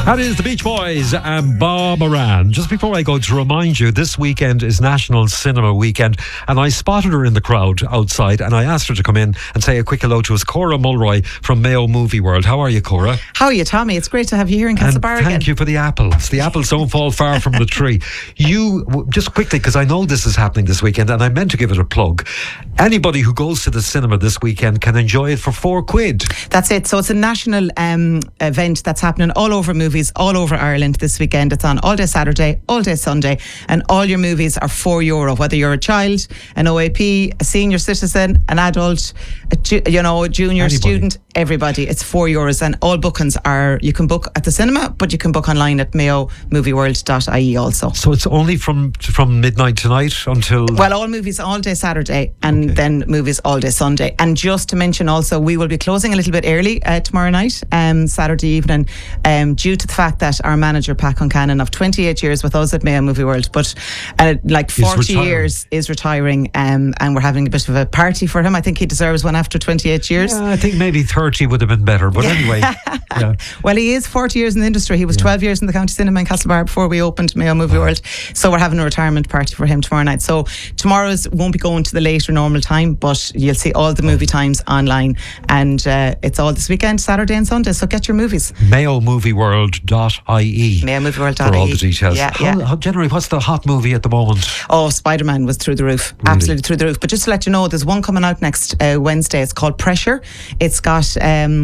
That is the Beach Boys and Bob Moran. Just before I go, to remind you, this weekend is National Cinema Weekend, and I spotted her in the crowd outside, and I asked her to come in and say a quick hello to us. Cora Mulroy from Mayo Movie World. How are you, Cora? How are you, Tommy? It's great to have you here in Castlebar again. Thank you for the apples. The apples don't fall far from the tree. You, just quickly, because I know this is happening this weekend, and I meant to give it a plug. Anybody who goes to the cinema this weekend can enjoy it for £4. That's it. So it's a national event that's happening all over movies, all over Ireland this weekend. It's on all day Saturday, all day Sunday, and all your movies are €4. Whether you're a child, an OAP, a senior citizen, an adult, a junior student, everybody, it's €4. And all bookings are, you can book at the cinema, but you can book online at mayomovieworld.ie also. So it's only from midnight tonight until... Well, all movies all day Saturday, and then movies all day Sunday. And just to mention also, we will be closing a little bit early tomorrow night, Saturday evening, due to the fact that our manager, Pat Concannon, of 28 years with us at Mayo Movie World, but 40 years is retiring, and we're having a bit of a party for him. I think he deserves one after 28 years. Yeah, I think maybe 30 would have been better, but anyway. Yeah. Well, he is 40 years in the industry. He was 12 years in the County Cinema in Castlebar before we opened Mayo Movie World. So we're having a retirement party for him tomorrow night. So tomorrow's won't be going to the later normal time, but you'll see all the movie times online, and it's all this weekend, Saturday and Sunday. So get your movies. mayomovieworld.ie mayomovieworld.ie for all the details. How generally, what's the hot movie at the moment? Oh, Spider-Man was through the roof. Really? Absolutely through the roof. But just to let you know, there's one coming out next Wednesday. It's called Pressure. It's got...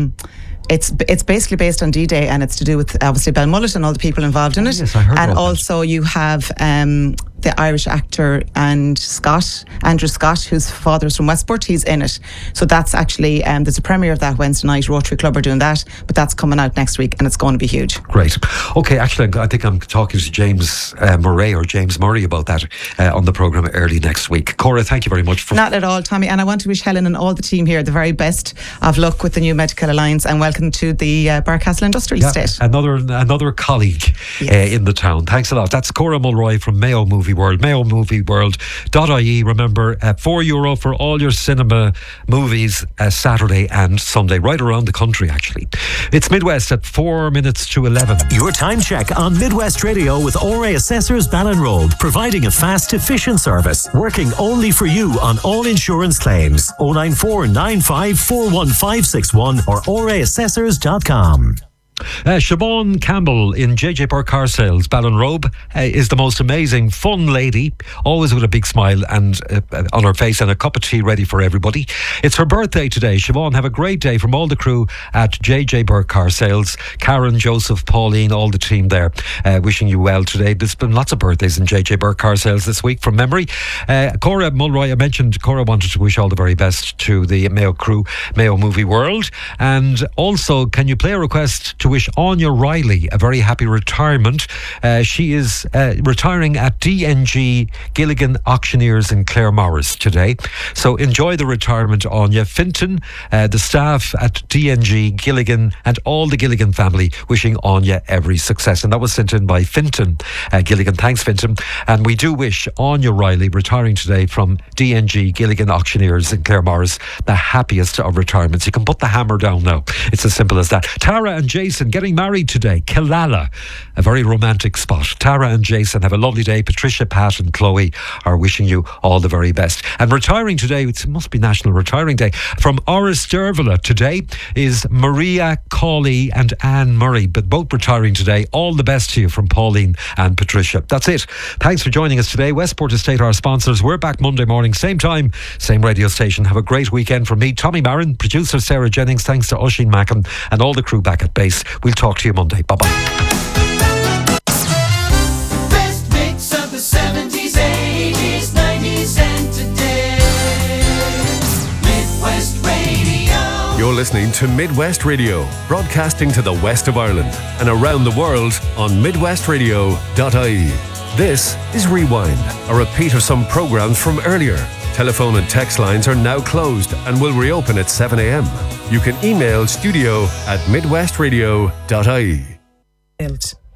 It's basically based on D-Day, and it's to do with obviously Belmullet and all the people involved in it. Yes, I heard and about also you have the Irish actor and Andrew Scott, whose father's from Westport. He's in it. So that's actually there's a premiere of that Wednesday night. Rotary Club are doing that, but that's coming out next week, and it's going to be huge. Great. Okay, actually, I think I'm talking to James Murray about that on the programme early next week. Cora, thank you very much for... Not at all, Tommy. And I want to wish Helen and all the team here the very best of luck with the new Medical Alliance, and welcome to the Barcastle Industrial Estate. Another colleague in the town. Thanks a lot. That's Cora Mulroy from Mayo Movie World. mayomovieworld.ie. Remember, €4 for all your cinema movies Saturday and Sunday, right around the country actually. It's Midwest at 4 minutes to 11. Your time check on Midwest Radio with Ore Assessors Ballinrobe, providing a fast, efficient service, working only for you on all insurance claims. 094 95 41561 or oreassessors.com. Siobhan Campbell in JJ Burke Car Sales, Ballinrobe, is the most amazing, fun lady, always with a big smile and on her face, and a cup of tea ready for everybody. It's her birthday today. Siobhan, have a great day from all the crew at JJ Burke Car Sales. Karen, Joseph, Pauline, all the team there, wishing you well today. There's been lots of birthdays in JJ Burke Car Sales this week from memory. Cora Mulroy, I mentioned Cora wanted to wish all the very best to the Mayo crew, Mayo Movie World. And also, can you play a request to wish Anya Riley a very happy retirement? She is retiring at DNG Gilligan Auctioneers in Claremorris today. So enjoy the retirement, Anya. Finton, the staff at DNG Gilligan and all the Gilligan family wishing Anya every success. And that was sent in by Finton Gilligan. Thanks, Finton. And we do wish Anya Riley, retiring today from DNG Gilligan Auctioneers in Claremorris, the happiest of retirements. You can put the hammer down now. It's as simple as that. Tara and Jason getting married today. Killala, a very romantic spot. Tara and Jason have a lovely day. Patricia, Pat and Chloe are wishing you all the very best. And retiring today, it must be National Retiring Day, from Orristervilla today is Maria Cawley and Anne Murray, but both retiring today. All the best to you from Pauline and Patricia. That's it. Thanks for joining us today. Westport Estate, our sponsors. We're back Monday morning, same time, same radio station. Have a great weekend from me, Tommy Marin, producer Sarah Jennings, thanks to Oisin Mackin and all the crew back at base. We'll talk to you Monday. Bye-bye. Best mix of the 70s, 80s, 90s and today. Midwest Radio. You're listening to Midwest Radio, broadcasting to the west of Ireland and around the world on midwestradio.ie. This is Rewind, a repeat of some programs from earlier. Telephone and text lines are now closed and will reopen at 7 a.m. You can email studio@midwestradio.ie.